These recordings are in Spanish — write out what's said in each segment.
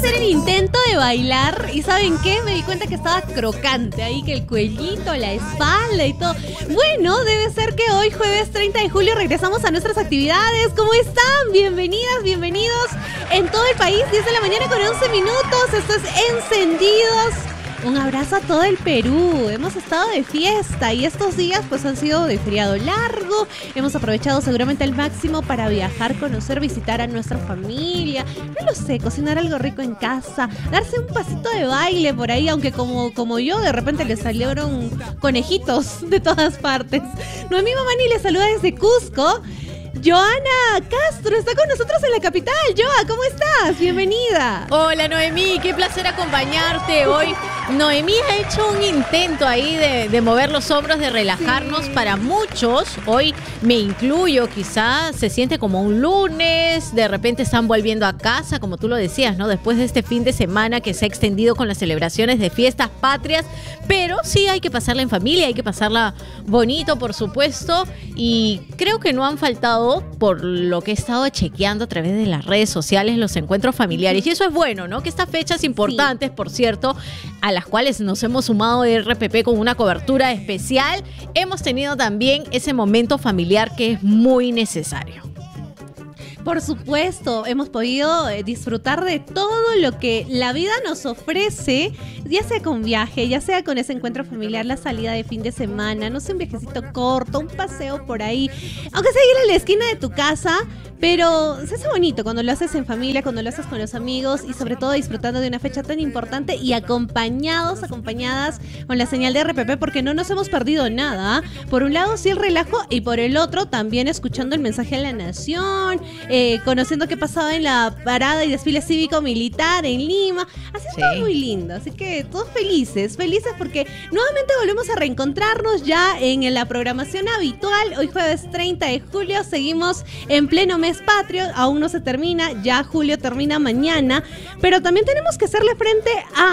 hacer el intento de bailar y ¿saben qué? Me di cuenta que estaba crocante ahí, que el cuellito, la espalda y todo. Bueno, debe ser que hoy, jueves 30 de julio, regresamos a nuestras actividades. ¿Cómo están? Bienvenidas, bienvenidos en todo el país. 10 de la mañana con 11 minutos. Esto es Encendidos. Un abrazo a todo el Perú. Hemos estado de fiesta y estos días pues han sido de feriado largo. Hemos aprovechado seguramente al máximo para viajar, conocer, visitar a nuestra familia. No lo sé, cocinar algo rico en casa, darse un pasito de baile por ahí, aunque como yo de repente le salieron conejitos de todas partes. Noemí Mamani les saluda desde Cusco. Joana Castro está con nosotros en la capital. Joa, ¿cómo estás? Bienvenida. Hola Noemí, qué placer acompañarte hoy. Noemí ha hecho un intento ahí de mover los hombros, de relajarnos. Sí. Para muchos, hoy me incluyo, quizás se siente como un lunes, de repente están volviendo a casa, como tú lo decías, ¿no? Después de este fin de semana que se ha extendido con las celebraciones de fiestas patrias, pero sí hay que pasarla en familia, hay que pasarla bonito, por supuesto, y creo que no han faltado, por lo que he estado chequeando a través de las redes sociales, los encuentros familiares. Y eso es bueno, ¿no? Que estas fechas importantes, sí, por cierto, a las cuales nos hemos sumado de RPP con una cobertura especial, hemos tenido también ese momento familiar que es muy necesario. Por supuesto, hemos podido disfrutar de todo lo que la vida nos ofrece, ya sea con viaje, ya sea con ese encuentro familiar, la salida de fin de semana, no sé, un viajecito corto, un paseo por ahí, aunque sea ir a la esquina de tu casa, pero se hace bonito cuando lo haces en familia, cuando lo haces con los amigos y sobre todo disfrutando de una fecha tan importante y acompañadas con la señal de RPP, porque no nos hemos perdido nada. Por un lado sí el relajo y por el otro también escuchando el mensaje a la nación, conociendo qué pasaba en la parada y desfile cívico-militar en Lima. Así es, sí, todo muy lindo, así que todos felices porque nuevamente volvemos a reencontrarnos ya en la programación habitual. Hoy jueves 30 de julio seguimos en pleno mes patrio, aún no se termina, ya julio termina mañana, pero también tenemos que hacerle frente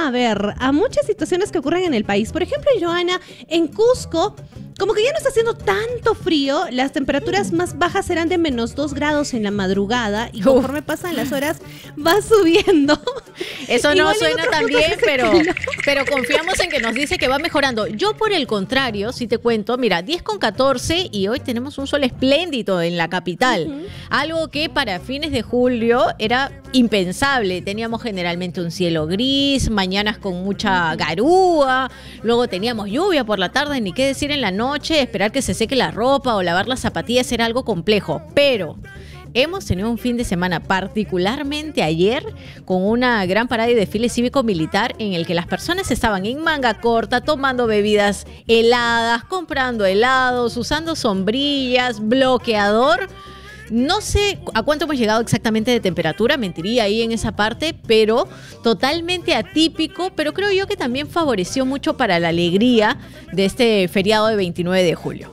a muchas situaciones que ocurren en el país. Por ejemplo, Joana, en Cusco, como que ya no está haciendo tanto frío, las temperaturas más bajas serán de -2 grados en la madrugada y conforme pasan las horas va subiendo. Eso no suena tan bien, pero confiamos en que nos dice que va mejorando. Yo por el contrario, si te cuento, mira, 10,14 y hoy tenemos un sol espléndido en la capital. Algo que para fines de julio era impensable. Teníamos generalmente un cielo gris, mañanas con mucha garúa, luego teníamos lluvia por la tarde, ni qué decir en la noche, esperar que se seque la ropa o lavar las zapatillas era algo complejo, pero hemos tenido un fin de semana, particularmente ayer, con una gran parada y desfile cívico-militar en el que las personas estaban en manga corta, tomando bebidas heladas, comprando helados, usando sombrillas, bloqueador. No sé a cuánto hemos llegado exactamente de temperatura, mentiría ahí en esa parte, pero totalmente atípico, pero creo yo que también favoreció mucho para la alegría de este feriado de 29 de julio.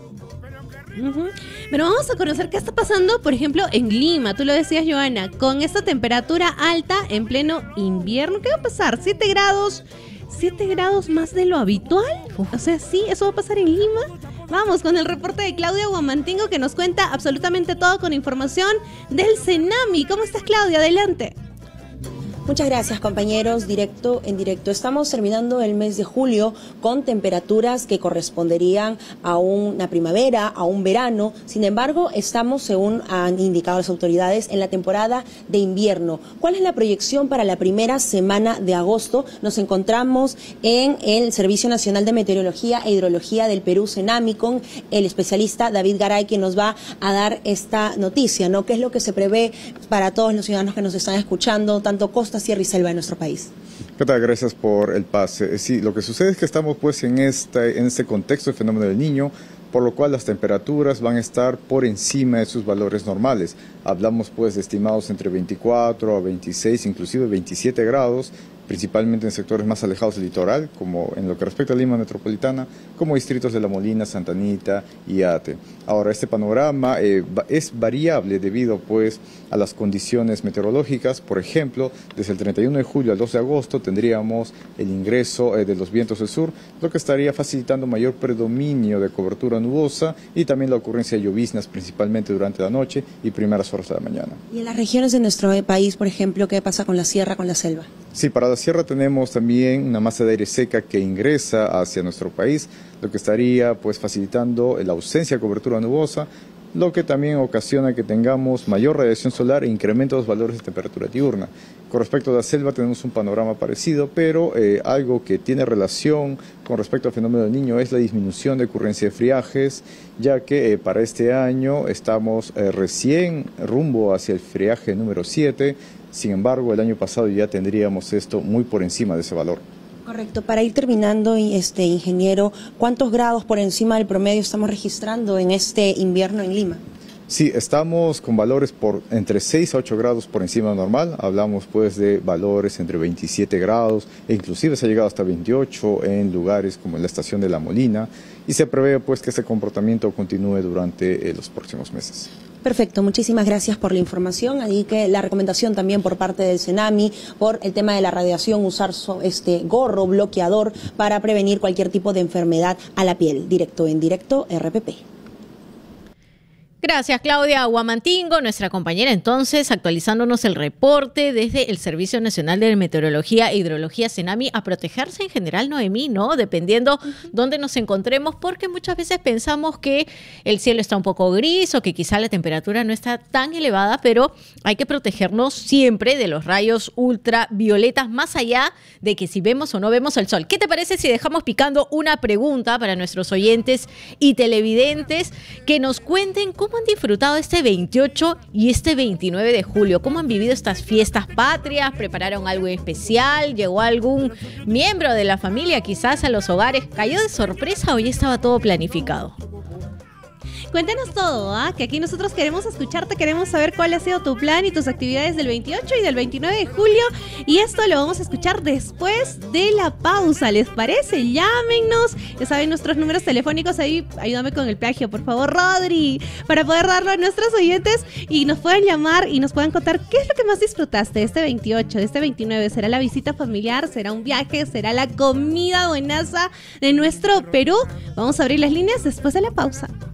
Pero vamos a conocer qué está pasando, por ejemplo, en Lima. Tú lo decías, Joana, con esta temperatura alta en pleno invierno. ¿Qué va a pasar? 7 grados más de lo habitual. O sea, sí, eso va a pasar en Lima. Vamos con el reporte de Claudia Guamantingo, que nos cuenta absolutamente todo con información del Cenami. ¿Cómo estás, Claudia? Adelante. Muchas gracias, compañeros. En directo. Estamos terminando el mes de julio con temperaturas que corresponderían a una primavera, a un verano. Sin embargo, estamos, según han indicado las autoridades, en la temporada de invierno. ¿Cuál es la proyección para la primera semana de agosto? Nos encontramos en el Servicio Nacional de Meteorología e Hidrología del Perú, Cenami, con el especialista David Garay, que nos va a dar esta noticia, ¿no? ¿Qué es lo que se prevé para todos los ciudadanos que nos están escuchando, tanto costa, sierra y selva de nuestro país? ¿Qué tal? Gracias por el pase. Sí, lo que sucede es que estamos pues en este contexto del fenómeno del Niño, por lo cual las temperaturas van a estar por encima de sus valores normales. Hablamos pues de estimados entre 24 a 26, inclusive 27 grados, principalmente en sectores más alejados del litoral, como en lo que respecta a Lima metropolitana, como distritos de La Molina, Santa Anita y Ate. Ahora, este panorama es variable debido pues a las condiciones meteorológicas. Por ejemplo, desde el 31 de julio al 2 de agosto tendríamos el ingreso de los vientos del sur, lo que estaría facilitando mayor predominio de cobertura nubosa y también la ocurrencia de lloviznas, principalmente durante la noche y primeras horas de la mañana. ¿Y en las regiones de nuestro país, por ejemplo, qué pasa con la sierra, con la selva? Sí, para la sierra tenemos también una masa de aire seca que ingresa hacia nuestro país, lo que estaría pues facilitando la ausencia de cobertura nubosa, lo que también ocasiona que tengamos mayor radiación solar e incremento de los valores de temperatura diurna. Con respecto a la selva tenemos un panorama parecido, pero algo que tiene relación con respecto al fenómeno del Niño es la disminución de ocurrencia de friajes, ya que para este año estamos recién rumbo hacia el friaje número 7, sin embargo el año pasado ya tendríamos esto muy por encima de ese valor. Correcto. Para ir terminando, ingeniero, ¿cuántos grados por encima del promedio estamos registrando en este invierno en Lima? Sí, estamos con valores por entre 6 a 8 grados por encima de normal. Hablamos pues de valores entre 27 grados e inclusive se ha llegado hasta 28 en lugares como en la estación de La Molina y se prevé pues que ese comportamiento continúe durante los próximos meses. Perfecto, muchísimas gracias por la información. Ahí que la recomendación también por parte del CENAMI por el tema de la radiación, usar gorro bloqueador para prevenir cualquier tipo de enfermedad a la piel. Directo en directo, RPP. Gracias, Claudia Huamantingo, nuestra compañera entonces, actualizándonos el reporte desde el Servicio Nacional de Meteorología e Hidrología CENAMI, a protegerse en general, Noemí, ¿no? Dependiendo dónde nos encontremos, porque muchas veces pensamos que el cielo está un poco gris o que quizá la temperatura no está tan elevada, pero hay que protegernos siempre de los rayos ultravioletas, más allá de que si vemos o no vemos el sol. ¿Qué te parece si dejamos picando una pregunta para nuestros oyentes y televidentes que nos cuenten cómo han disfrutado este 28 y este 29 de julio? ¿Cómo han vivido estas fiestas patrias? ¿Prepararon algo especial? ¿Llegó algún miembro de la familia quizás a los hogares? ¿Cayó de sorpresa o ya estaba todo planificado? Cuéntanos todo, que aquí nosotros queremos escucharte, queremos saber cuál ha sido tu plan y tus actividades del 28 y del 29 de julio. Y esto lo vamos a escuchar después de la pausa, ¿les parece? Llámenos, ya saben nuestros números telefónicos ahí, ayúdame con el plagio, por favor, Rodri, para poder darlo a nuestros oyentes y nos puedan llamar y nos puedan contar qué es lo que más disfrutaste de este 28, de este 29. ¿Será la visita familiar? ¿Será un viaje? ¿Será la comida buenaza de nuestro Perú? Vamos a abrir las líneas después de la pausa.